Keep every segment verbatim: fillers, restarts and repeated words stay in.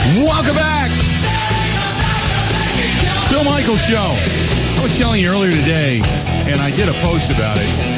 Welcome back. Bill Michaels Show. I was telling you earlier today, and I did a post about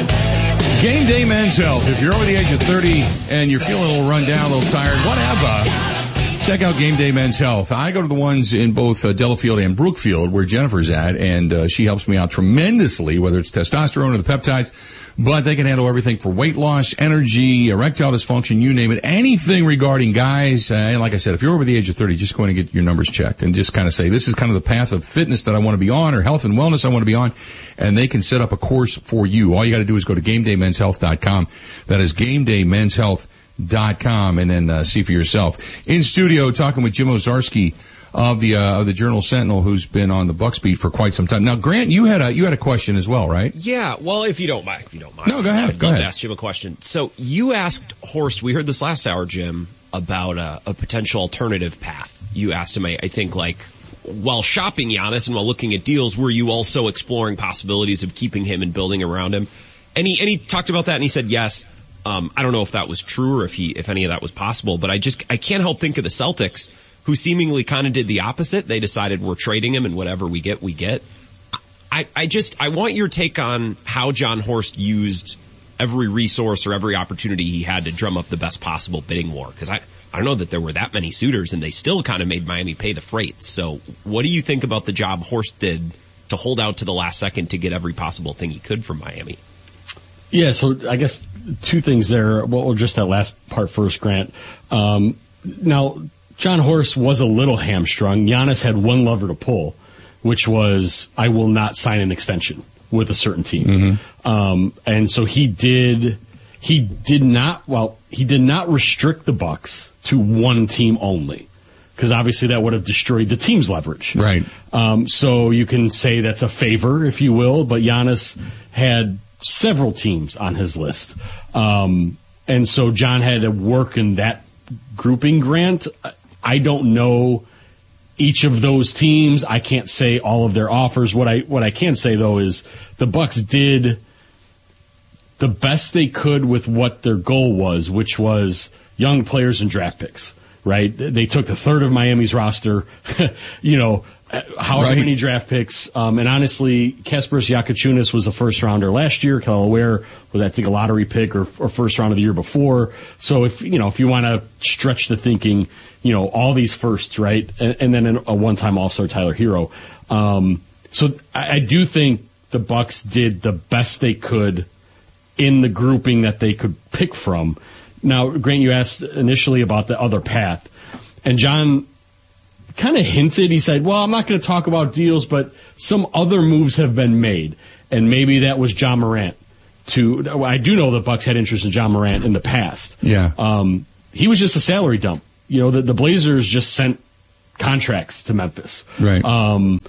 it. Game Day Men's Health. If you're over the age of thirty and you're feeling a little run down, a little tired, whatever, check out Game Day Men's Health. I go to the ones in both uh, Delafield and Brookfield where Jennifer's at, and uh, she helps me out tremendously, whether it's testosterone or the peptides. But they can handle everything for weight loss, energy, erectile dysfunction, you name it, anything regarding guys. Uh, and like I said, if you're over the age of thirty, just go in and get your numbers checked and just kind of say, this is kind of the path of fitness that I want to be on, or health and wellness I want to be on. And they can set up a course for you. All you got to do is go to game day men's health dot com. That is game day men's health dot com, and then uh, see for yourself. In studio, talking with Jim Owczarski of the uh, of the Journal Sentinel, who's been on the Bucks beat for quite some time. Now, Grant, you had a you had a question as well, right? Yeah. Well, if you don't mind, if you don't mind. No, go ahead. I'd go love ahead. to ask Jim a question. So you asked Horst. We heard this last hour, Jim, about a, a potential alternative path. You asked him, I, I think, like while shopping Giannis and while looking at deals, were you also exploring possibilities of keeping him and building around him? And he and he talked about that, and he said yes. Um, I don't know if that was true or if he if any of that was possible, but I just I can't help think of the Celtics, who seemingly kind of did the opposite. They decided we're trading him, and whatever we get, we get. I, I just, I want your take on how John Horst used every resource or every opportunity he had to drum up the best possible bidding war. Because I, I don't know that there were that many suitors, and they still kind of made Miami pay the freight. So what do you think about the job Horst did to hold out to the last second to get every possible thing he could from Miami? Yeah, so I guess two things there. Well, just that last part first, Grant. Um, now, John Horst was a little hamstrung. Giannis had one lever to pull, which was, I will not sign an extension with a certain team. Mm-hmm. Um, and so he did, he did not, well, he did not restrict the Bucks to one team only, because obviously that would have destroyed the team's leverage. Right. Um, so you can say that's a favor, if you will, but Giannis had several teams on his list. Um, and so John had to work in that grouping, Grant. I don't know each of those teams. I can't say all of their offers. What I, what I can say though is the Bucks did the best they could with what their goal was, which was young players and draft picks, right? They took a third of Miami's roster, you know, however right. many draft picks. Um, and honestly, Kasparas Jakučiūnas was a first rounder last year. Kelly Ware was, I think, a lottery pick or, or first round of the year before. So if, you know, if you want to stretch the thinking, you know, all these firsts, right? And, and then a one-time All-Star Tyler Hero. Um, so I, I do think the Bucks did the best they could in the grouping that they could pick from. Now, Grant, you asked initially about the other path, and John kind of hinted. He said, well, I'm not going to talk about deals, but some other moves have been made, and maybe that was John Morant. To I do know the Bucks had interest in John Morant in the past. Yeah. Um, he was just a salary dump. You know, the, the Blazers just sent contracts to Memphis. Right. Um,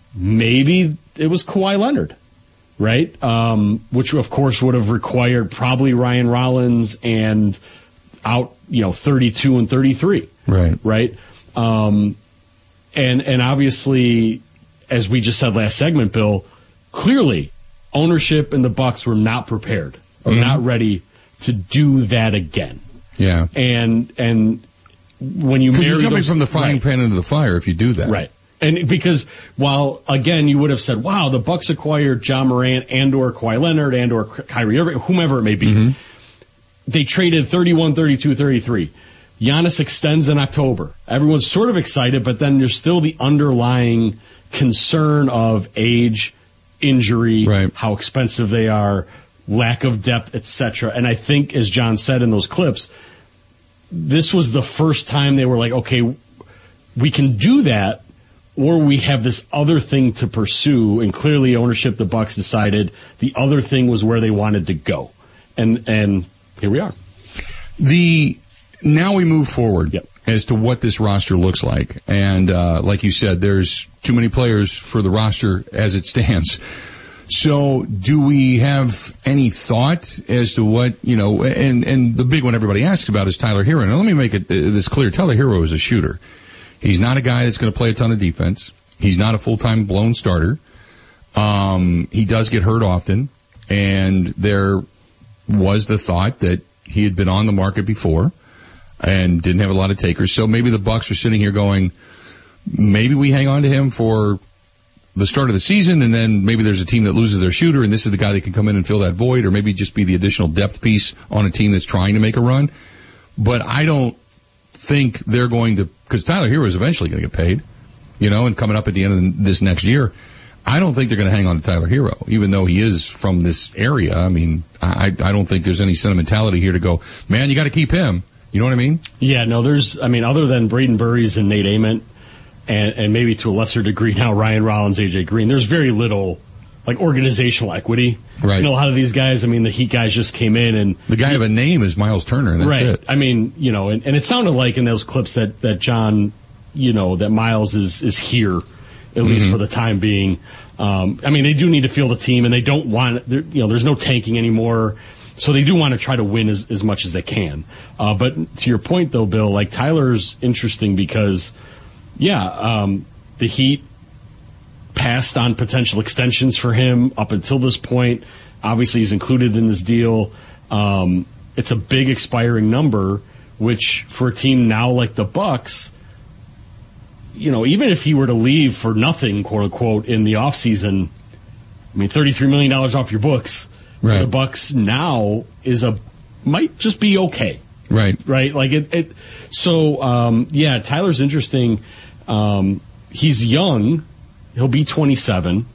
maybe it was Kawhi Leonard, right? Um, which of course would have required probably Ryan Rollins and out, you know, thirty-two and thirty-three. Right. Right. Um, and, and obviously, as we just said last segment, Bill, clearly ownership and the Bucks were not prepared or mm-hmm. not ready to do that again. Yeah. And, and when you marry you're jumping those, from the frying right. pan into the fire if you do that. Right. And because while again you would have said, wow, the Bucks acquired John Morant and or Kawhi Leonard and or Kyrie Irving, whomever it may be. Mm-hmm. They traded thirty-one, thirty-two, thirty-three. Giannis extends in October. Everyone's sort of excited, but then there's still the underlying concern of age, injury, right. how expensive they are, lack of depth, et cetera. And I think, as John said in those clips, this was the first time they were like, okay, we can do that, or we have this other thing to pursue. And clearly ownership, the Bucks decided the other thing was where they wanted to go. And, and here we are. The, now we move forward yep. as to what this roster looks like. And, uh, like you said, there's too many players for the roster as it stands. So do we have any thought as to what, you know, and, and the big one everybody asks about is Tyler Hero. Now let me make it this clear. Tyler Hero is a shooter. He's not a guy that's going to play a ton of defense. He's not a full-time blown starter. Um, he does get hurt often, and there was the thought that he had been on the market before. and didn't have a lot of takers. So maybe the Bucs are sitting here going, maybe we hang on to him for the start of the season, and then maybe there's a team that loses their shooter, and this is the guy that can come in and fill that void, or maybe just be the additional depth piece on a team that's trying to make a run. But I don't think they're going to, because Tyler Hero is eventually going to get paid, you know, and coming up at the end of this next year. I don't think they're going to hang on to Tyler Hero, even though he is from this area. I mean, I, I don't think there's any sentimentality here to go, man, you got to keep him. You know what I mean? Yeah, no, there's, I mean, other than Braden Burries and Nate Ament, and, and maybe to a lesser degree now Ryan Rollins, A J Green, there's very little, like, organizational equity. Right. You know, a lot of these guys, I mean, the Heat guys just came in and... The guy of a name is Miles Turner, and that's right. it. I mean, you know, and, and it sounded like in those clips that, that John, you know, that Miles is, is here, at least mm-hmm. for the time being. Um, I mean, they do need to field a team, and they don't want, you know, there's no tanking anymore, so they do want to try to win as, as much as they can. Uh, but to your point, though, Bill, like, Tyler's interesting because, yeah, um, the Heat passed on potential extensions for him up until this point. Obviously, he's included in this deal. Um, it's a big expiring number, which for a team now like the Bucs, you know, even if he were to leave for nothing, quote unquote, in the offseason, I mean, thirty-three million dollars off your books, right. for the Bucs now is a, might just be okay. Right. Right. Like it, it so, um, yeah, Tyler's interesting. Um, he's young. He'll be twenty-seven,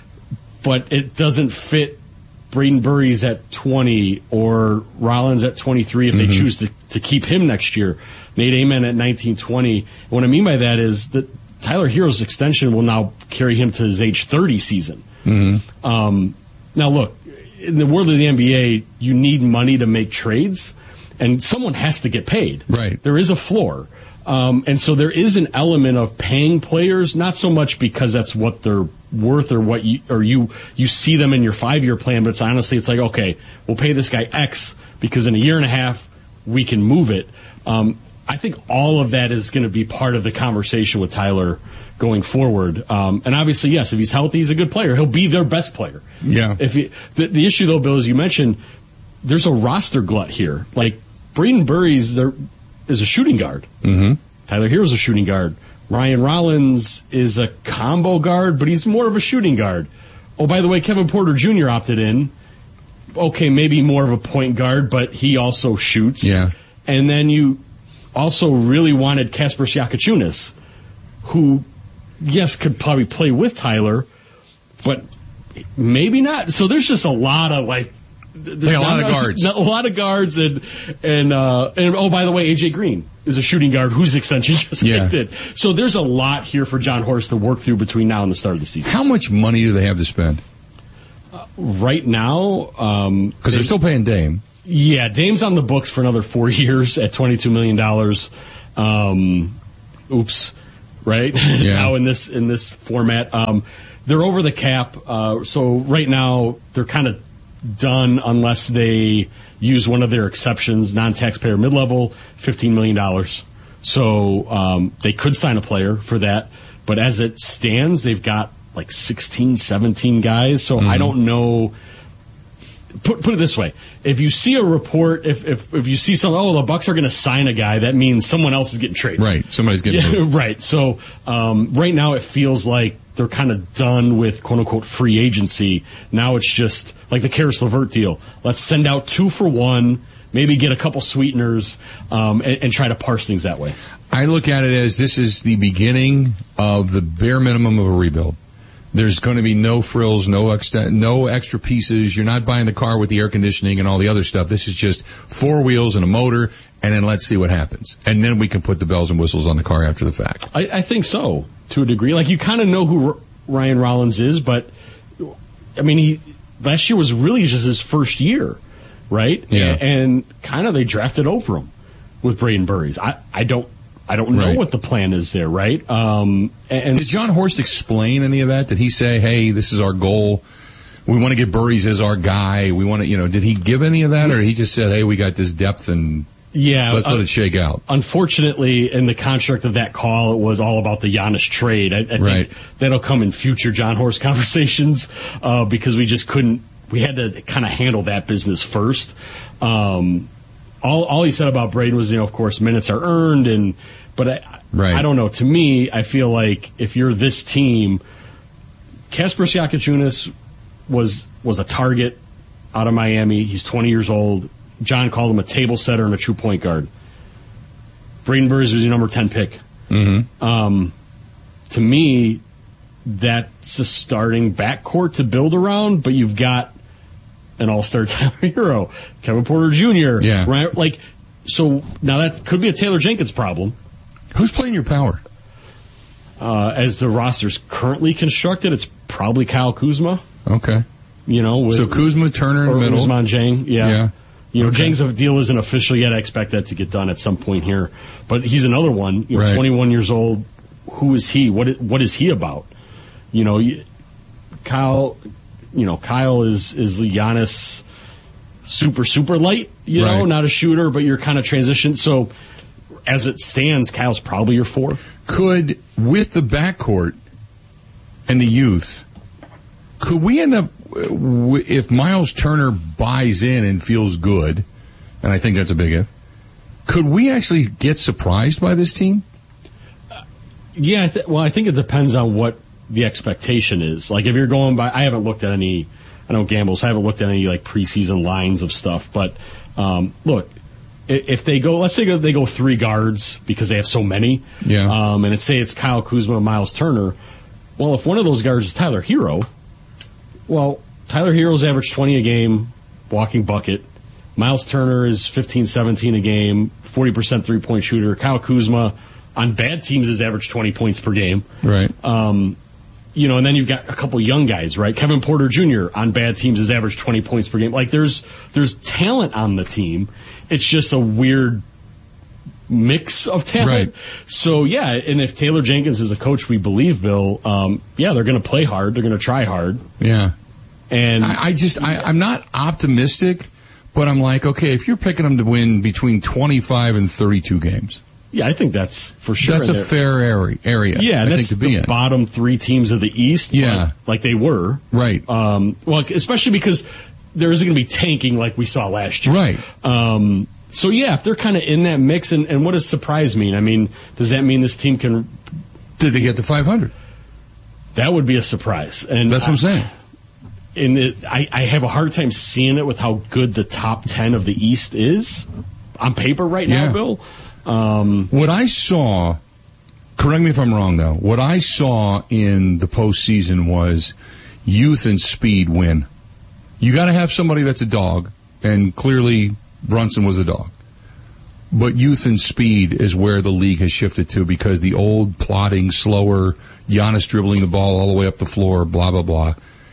but it doesn't fit Braden Burries at twenty or Rollins at twenty-three if mm-hmm. they choose to, to keep him next year. Nate Ament at nineteen, twenty. What I mean by that is that Tyler Hero's extension will now carry him to his age thirty season. Mm-hmm. Um, now look, in the world of the N B A, you need money to make trades, and someone has to get paid. Right. There is a floor. Um, and so there is an element of paying players, not so much because that's what they're worth or what you, or you, you see them in your five-year plan, but it's honestly, it's like, okay, we'll pay this guy X because in a year and a half, we can move it. Um, I think all of that is going to be part of the conversation with Tyler going forward. Um, and obviously, yes, if he's healthy, he's a good player. He'll be their best player. Yeah. If he, the, the issue though, Bill, as you mentioned, there's a roster glut here. Like, Braden Burries, there is a shooting guard. Mm-hmm. Tyler Hero's a shooting guard. Ryan Rollins is a combo guard, but he's more of a shooting guard. Oh, by the way, Kevin Porter Junior opted in. Okay, maybe more of a point guard, but he also shoots. Yeah. And then you also really wanted Kasper Siakachunas, who, yes, could probably play with Tyler, but maybe not. So there's just a lot of, like, There's a lot of guards. A lot of guards, and and uh, and oh, by the way, A J Green is a shooting guard whose extension just yeah. kicked in. So there's a lot here for John Horst to work through between now and the start of the season. How much money do they have to spend? Uh, right now, um, because they're still paying Dame. Yeah, Dame's on the books for another four years at twenty-two million dollars. Um, oops, right? Yeah. Now in this in this format, um, they're over the cap. Uh, so right now they're kind of done unless they use one of their exceptions, non-taxpayer mid-level, fifteen million dollars. So um, they could sign a player for that. But as it stands, they've got like sixteen, seventeen guys. So mm-hmm. I don't know. Put, put it this way. If you see a report, if, if, if you see something, oh, the Bucs are going to sign a guy, that means someone else is getting traded. Right. Somebody's getting yeah, moved. Right. So um, right now it feels like they're kind of done with quote-unquote free agency. Now it's just like the Karis LeVert deal. Let's send out two for one, maybe get a couple sweeteners, um, and, and try to parse things that way. I look at it as this is the beginning of the bare minimum of a rebuild. There's going to be no frills, no extra, no extra pieces. You're not buying the car with the air conditioning and all the other stuff. This is just four wheels and a motor, and then let's see what happens. And then we can put the bells and whistles on the car after the fact. I, I think so, to a degree. Like, you kind of know who R- Ryan Rollins is, but, I mean, he last year was really just his first year, right? Yeah. And, and kind of they drafted over him with Braden Burries. I, I don't I don't know right. what the plan is there, right? Um, and Did John Horst explain any of that? Did he say, hey, this is our goal? We want to get Burries as our guy. We want to, you know, did he give any of that, or he just said, hey, we got this depth and yeah, let's let uh, it shake out? Unfortunately, in the construct of that call, it was all about the Giannis trade. I, I think right. that'll come in future John Horst conversations, uh, because we just couldn't, we had to kind of handle that business first. Um, all all he said about Braden was, you know, of course, minutes are earned, and but I, right. I don't know. To me, I feel like if you're this team, Kaspers Jakučiūnas was was a target out of Miami. He's twenty years old. John called him a table setter and a true point guard. Braden Burns was your number ten pick. Mm-hmm. Um, to me, that's a starting backcourt to build around, but you've got an all-star Tyler Hero, Kevin Porter Junior Yeah. Right? Like, so now that could be a Taylor Jenkins problem. Who's playing your power? Uh, as the roster's currently constructed, it's probably Kyle Kuzma. Okay. You know, with, So Kuzma, Turner in or the middle. Ousmane Dieng. Yeah. Yeah. You know, Okay. Dieng's deal isn't official yet. I expect that to get done at some point here. But he's another one, you know, Right. twenty-one years old. Who is he? What is, what is he about? You know, you- Kyle, you know, Kyle is, is Giannis super, super light, you know, Right. not a shooter, but you're kind of transitioned. So as it stands, Kyle's probably your four. Could, with the backcourt and the youth, could we end up, uh, if Miles Turner buys in and feels good, and I think that's a big if, could we actually get surprised by this team? Yeah, I th- well, I think it depends on what the expectation is. Like, if you're going by, I haven't looked at any, I don't gamble, so I haven't looked at any, like, preseason lines of stuff. But, um, look, i- if they go, let's say they go three guards because they have so many. Yeah. Um, and it's, say it's Kyle Kuzma and Miles Turner. Well, if one of those guards is Tyler Hero, well, Tyler Hero's averaged twenty a game, walking bucket. Miles Turner is fifteen, seventeen a game, forty percent three-point shooter. Kyle Kuzma, on bad teams, is average twenty points per game. Right. Um, you know, and then you've got a couple young guys, right? Kevin Porter Junior on bad teams is average twenty points per game. Like, there's there's talent on the team. It's just a weird mix of talent. Right. So, yeah, and if Taylor Jenkins is a coach we believe, Bill, um, yeah, they're going to play hard. They're going to try hard. Yeah. And I, I just, I, I'm not optimistic, but I'm like, okay, if you're picking them to win between twenty-five and thirty-two games, yeah, I think that's for sure. that's a They're- fair area, area Yeah, I that's think, to be the in. bottom three teams of the East. Yeah. like, like they were. Right. Um, well, especially because there isn't going to be tanking like we saw last year. Right. Um, so yeah, if they're kind of in that mix, and, and what does surprise mean? I mean, does that mean this team can? Did they get to five hundred? That would be a surprise. And That's what I'm saying. And it, I, I have a hard time seeing it with how good the top ten of the East is on paper right now, Yeah. Bill. Um, What I saw, correct me if I'm wrong though, what I saw in the postseason was youth and speed win. You gotta have somebody that's a dog, and clearly Brunson was a dog. But youth and speed is where the league has shifted to, because the old, plodding, slower, Giannis dribbling the ball all the way up the floor, blah, blah, blah.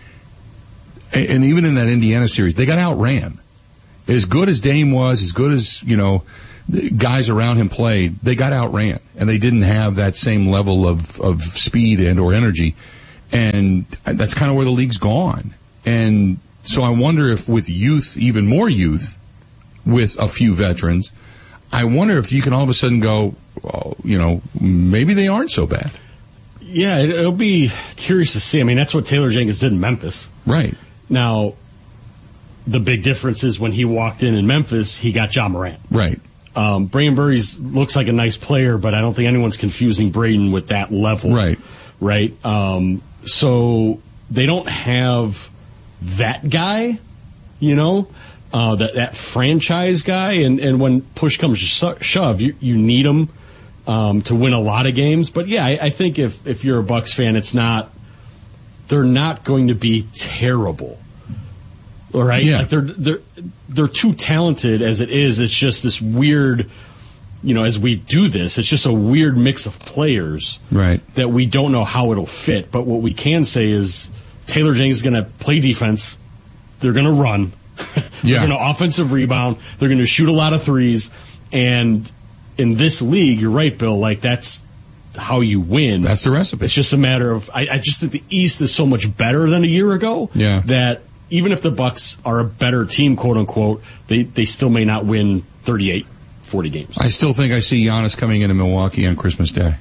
And, and even in that Indiana series, they got outran. As good as Dame was, as good as, you know, the guys around him played, they got outran. And they didn't have that same level of, of speed and or energy. And that's kind of where the league's gone. And so I wonder if with youth, even more youth, with a few veterans, I wonder if you can all of a sudden go, well, you know, maybe they aren't so bad. yeah, it, it'll be curious to see. I mean, that's what Taylor Jenkins did in Memphis. Right. Now, the big difference is when he walked in in Memphis, he got Ja Morant. Right. Um, Braden Burries looks like a nice player, but I don't think anyone's confusing Braden with that level. Right. Right. Um, so they don't have that guy, you know, uh, that, that franchise guy. And, and when push comes to sho- shove, you, you need him, um, to win a lot of games. But yeah, I, I think if, if you're a Bucks fan, it's not, they're not going to be terrible. All right. Yeah. Like they're, they're, they're too talented as it is. It's just this weird, you know, as we do this, it's just a weird mix of players Right. that we don't know how it'll fit. But what we can say is Taylor Jenkins is going to play defense. They're going to run. Yeah. They're going to offensive rebound. They're going to shoot a lot of threes. And in this league, you're right, Bill, like that's how you win. That's the recipe. It's just a matter of, I, I just think the East is so much better than a year ago. Yeah. That even if the Bucks are a better team, quote unquote, they, they still may not win thirty-eight, forty games. I still think I see Giannis coming into Milwaukee on Christmas Day.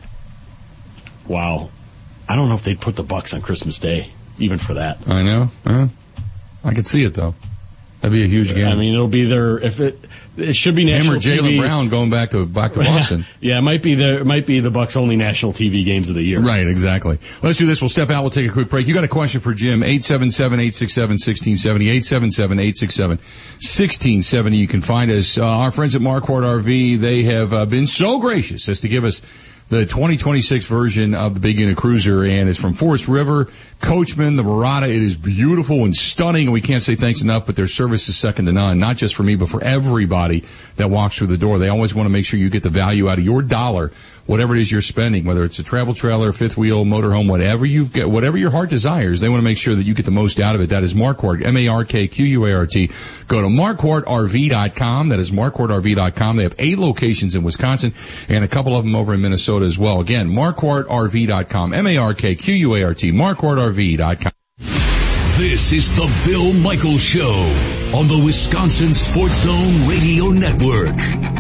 Wow. I don't know if they'd put the Bucks on Christmas Day, even for that. I know. Uh, I could see it though. That'd be a huge game. I mean, it'll be there if it. It should be national Him or T V. Jaylen Brown going back to back to Boston. Yeah, it might be the it might be the Bucks' only national T V games of the year. Right, exactly. Let's do this. We'll step out. We'll take a quick break. You got a question for Jim? eight seven seven, eight six seven, one six seven zero. eight seven seven, eight six seven, one six seven zero. You can find us. Uh, our friends at Marquardt R V. They have uh, been so gracious as to give us the twenty twenty-six version of the Big Unit Cruiser, and it's from Forest River, Coachman, the Murata. It is beautiful and stunning, and we can't say thanks enough, but their service is second to none, not just for me, but for everybody that walks through the door. They always want to make sure you get the value out of your dollar, whatever it is you're spending, whether it's a travel trailer, fifth wheel, motorhome, whatever you've got, whatever your heart desires, they want to make sure that you get the most out of it. That is Marquardt, M A R K Q U A R T. Go to marquardt R V dot com. That is marquardt R V dot com. They have eight locations in Wisconsin and a couple of them over in Minnesota as well. Again, marquardt R V dot com. M A R K Q U A R T. marquardt R V dot com. This is the Bill Michaels Show on the Wisconsin Sports Zone Radio Network.